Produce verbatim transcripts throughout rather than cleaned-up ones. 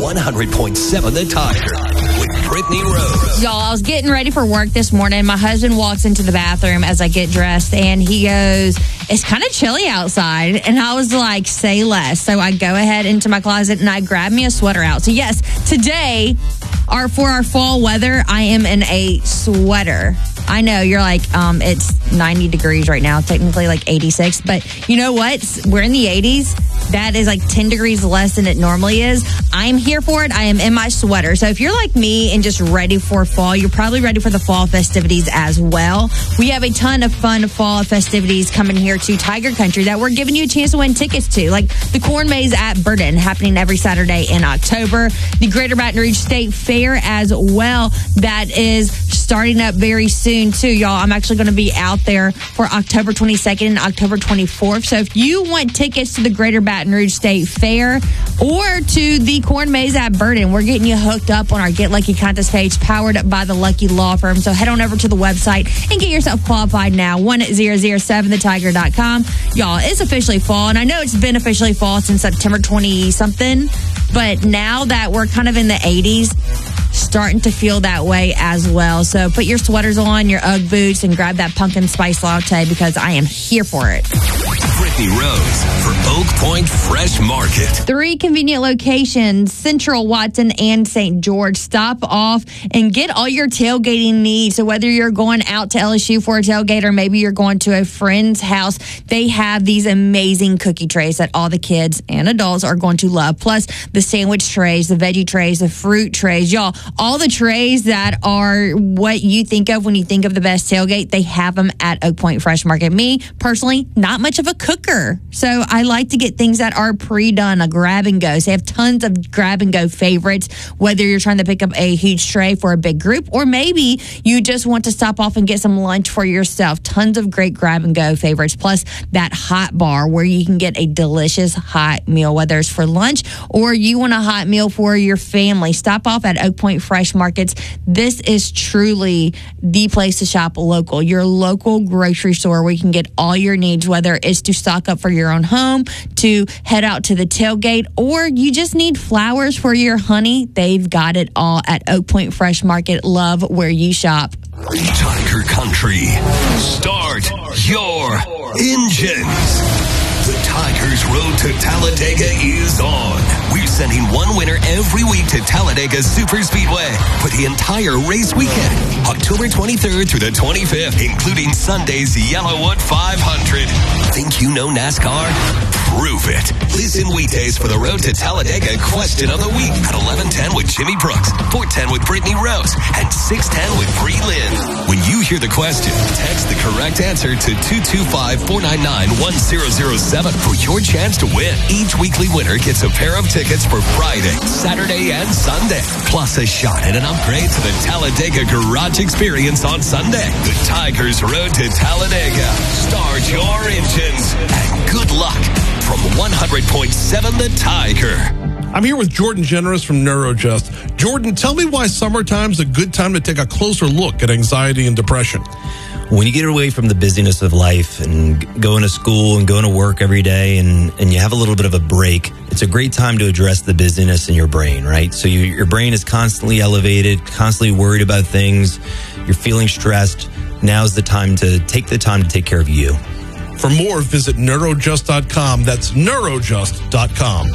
one hundred point seven The Tiger with Brittany Rose. Y'all, I was getting ready for work this morning. My husband walks into the bathroom as I get dressed, and he goes, it's kind of chilly outside. And I was like, say less. So I go ahead into my closet, and I grab me a sweater out. So yes, today, our for our fall weather, I am in a sweater. I know you're like, um, it's ninety degrees right now, technically like eighty-six. But you know what? We're in the eighties. That is like ten degrees less than it normally is. I'm here for it. I am in my sweater. So if you're like me and just ready for fall, you're probably ready for the fall festivities as well. We have a ton of fun fall festivities coming here to Tiger Country that we're giving you a chance to win tickets to, like the Corn Maze at Burden, happening every Saturday in October. The Greater Baton Rouge State Fair as well, that is starting up very soon too, y'all. I'm actually going to be out there for October twenty-second and October twenty-fourth. So if you want tickets to the Greater Baton Rouge State Fair or to the Corn Maze at Burden, we're getting you hooked up on our Get Lucky contest page, powered by the Lucky Law Firm. So head on over to the website and get yourself qualified now. one thousand seven the tiger dot com. Y'all, it's officially fall, and I know it's been officially fall since September twentieth-something, but now that we're kind of in the eighties, starting to feel that way as well. So put your sweaters on, your Ugg boots, and grab that pumpkin spice latte, because I am here for it. Brittany Rose for Oak Point Fresh Market. Three convenient locations, Central, Watson, and Saint George. Stop off and get all your tailgating needs. So whether you're going out to L S U for a tailgate or maybe you're going to a friend's house, they have these amazing cookie trays that all the kids and adults are going to love. Plus the sandwich trays, the veggie trays, the fruit trays. Y'all, all the trays that are what you think of when you think of the best tailgate, they have them at Oak Point Fresh Market. Me, personally, not much of a cooker, so I like to get things that are pre-done, a grab and go. So they have tons of grab and go favorites, whether you're trying to pick up a huge tray for a big group or maybe you just want to stop off and get some lunch for yourself. Tons of great grab and go favorites, plus that hot bar where you can get a delicious hot meal, whether it's for lunch or you want a hot meal for your family. Stop off at Oak Point Fresh Markets. This is truly the place to shop local, your local grocery store where you can get all your needs, whether it's to stock up for your own home, to head out to the tailgate, or you just need flowers for your honey. They've got it all at Oak Point Fresh Market. Love where you shop. Tiger Country. Start your engines. The Tigers Road to Talladega is on. We're sending one winner every week to Talladega Super Speedway for the entire race weekend, October twenty-third through the twenty-fifth, including Sunday's Yellowwood five hundred. Think you know NASCAR? Prove it. Listen weekdays for the Road to Talladega Question of the Week at eleven ten with Jimmy Brooks, four ten with Brittany Rose, and six ten with Bree Lynn. When you hear the question, text the correct answer to two two five, four nine nine, one zero zero seven for your chance to win. Each weekly winner gets a pair of tickets for Friday, Saturday, and Sunday, plus a shot at an upgrade to the Talladega Garage Experience on Sunday. The Tigers Road to Talladega. Start your engines, and good luck from one hundred point seven The Tiger. I'm here with Jordan Generous from NeuroJust. Jordan, tell me why summertime's a good time to take a closer look at anxiety and depression. When you get away from the busyness of life and going to school and going to work every day and, and you have a little bit of a break, it's a great time to address the busyness in your brain, right? So you, your brain is constantly elevated, constantly worried about things. You're feeling stressed. Now's the time to take the time to take care of you. For more, visit neurojust dot com. That's neurojust dot com.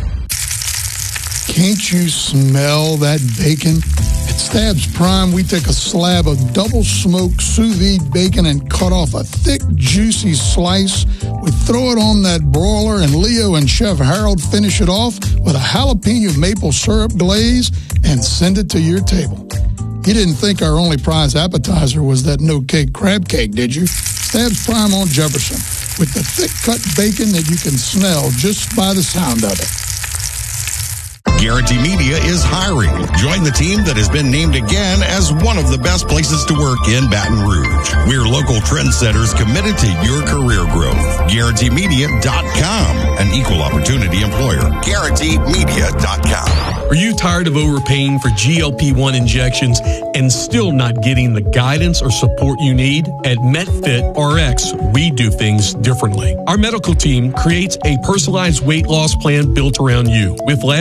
Can't you smell that bacon? At Stabs Prime, we take a slab of double-smoked sous vide bacon and cut off a thick, juicy slice. We throw it on that broiler, and Leo and Chef Harold finish it off with a jalapeno maple syrup glaze and send it to your table. You didn't think our only prize appetizer was that no-cake crab cake, did you? Stabs Prime on Jefferson, with the thick-cut bacon that you can smell just by the sound of it. Guarantee Media is hiring. Join the team that has been named again as one of the best places to work in Baton Rouge. We're local trendsetters committed to your career growth. Guarantee Media dot com, an equal opportunity employer. Guarantee Media dot com. Are you tired of overpaying for G L P one injections and still not getting the guidance or support you need? At MetFit R X, we do things differently. Our medical team creates a personalized weight loss plan built around you with lab work,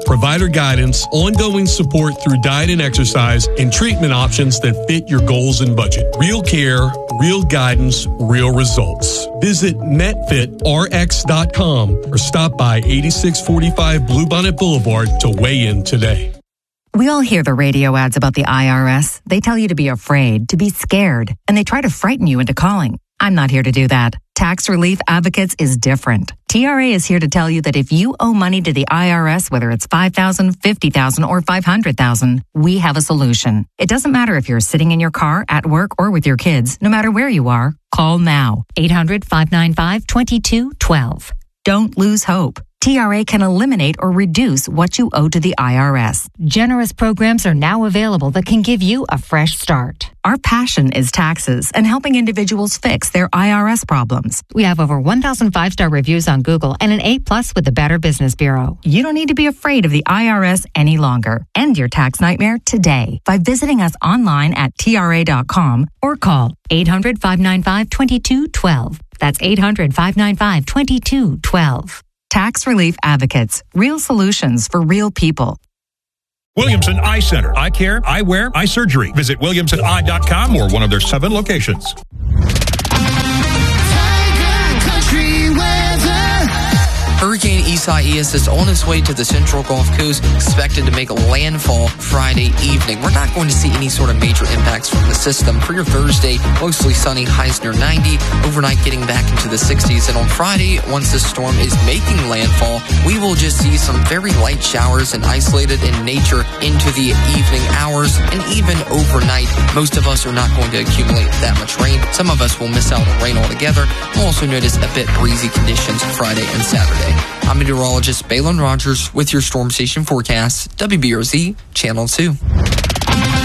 provider guidance, ongoing support through diet and exercise, and treatment options that fit your goals and budget. Real care, real guidance, real results. Visit met fit r x dot com or stop by eighty-six forty-five Bluebonnet Boulevard to weigh in today. We all hear the radio ads about the I R S. They tell you to be afraid, to be scared, and they try to frighten you into calling. I'm not here to do that. Tax Relief Advocates is different. T R A is here to tell you that if you owe money to the I R S, whether it's five thousand dollars, fifty thousand dollars, or five hundred thousand dollars, we have a solution. It doesn't matter if you're sitting in your car, at work, or with your kids. No matter where you are, call now. eight hundred, five nine five, two two one two. Don't lose hope. T R A can eliminate or reduce what you owe to the I R S. Generous programs are now available that can give you a fresh start. Our passion is taxes and helping individuals fix their I R S problems. We have over one thousand five-star reviews on Google and an A plus with the Better Business Bureau. You don't need to be afraid of the I R S any longer. End your tax nightmare today by visiting us online at T R A dot com or call eight hundred, five nine five, two two one two. That's eight hundred, five nine five, two two one two. Tax Relief Advocates. Real solutions for real people. Williamson Eye Center. Eye care, eyewear, eye surgery. Visit williamson eye dot com or one of their seven locations. Hurricane Isaias is on its way to the central Gulf Coast, expected to make landfall Friday evening. We're not going to see any sort of major impacts from the system. For your Thursday, mostly sunny, highs near ninety, overnight getting back into the sixties. And on Friday, once the storm is making landfall, we will just see some very light showers and isolated in nature into the evening hours and even overnight. Most of us are not going to accumulate that much rain. Some of us will miss out on rain altogether. We'll also notice a bit breezy conditions Friday and Saturday. I'm meteorologist Balin Rogers with your Storm Station forecast, W B R Z Channel two.